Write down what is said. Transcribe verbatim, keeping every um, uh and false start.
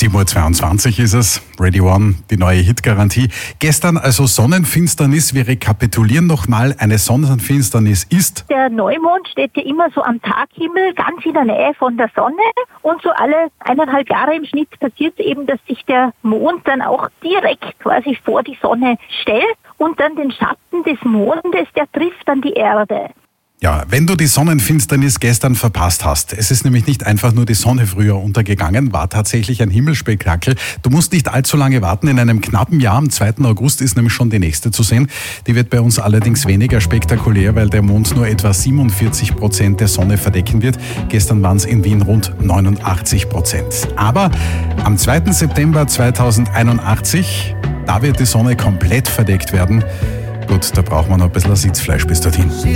sieben Uhr zweiundzwanzig ist es. Ready One, die neue Hitgarantie. Gestern also Sonnenfinsternis. Wir rekapitulieren nochmal. Eine Sonnenfinsternis ist... Der Neumond steht ja immer so am Taghimmel, ganz in der Nähe von der Sonne. Und so alle eineinhalb Jahre im Schnitt passiert es eben, dass sich der Mond dann auch direkt quasi vor die Sonne stellt. Und dann den Schatten des Mondes, der trifft dann die Erde. Ja, wenn du die Sonnenfinsternis gestern verpasst hast, es ist nämlich nicht einfach nur die Sonne früher untergegangen, war tatsächlich ein Himmelspektakel. Du musst nicht allzu lange warten, in einem knappen Jahr, am zweiten August ist nämlich schon die nächste zu sehen. Die wird bei uns allerdings weniger spektakulär, weil der Mond nur etwa siebenundvierzig Prozent der Sonne verdecken wird. Gestern waren es in Wien rund neunundachtzig Prozent. Aber am zweiten September zweitausendeinundachtzig, da wird die Sonne komplett verdeckt werden. Gut, da braucht man noch ein bisschen Sitzfleisch bis dorthin.